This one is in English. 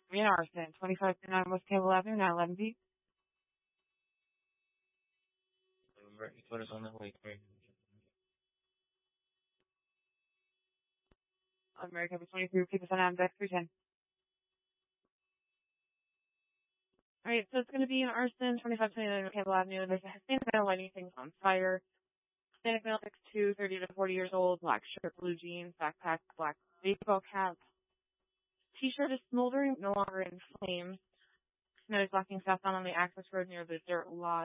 In Arson, 2529 West Cable Avenue, 911B. American 23, repeat this on deck 310. Alright, so it's going to be in Arson, 2529 Cable Avenue. There's a Hispanic male lighting things on fire. Hispanic male 6'2", 30 to 40 years old, black shirt, blue jeans, backpack, black baseball cap. T-shirt is smoldering, no longer in flames. Snow is blocking southbound on the access road near the dirt lot.